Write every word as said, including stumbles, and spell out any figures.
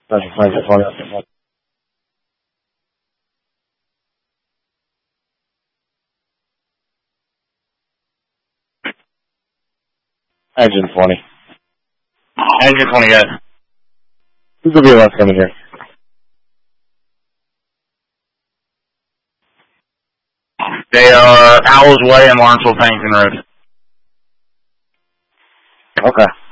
Engine twenty. Engine twenty. Engine twenty, guys. Who's the V L S coming here? They are Owl's Way and Lawrenceville Pennington Road. Okay.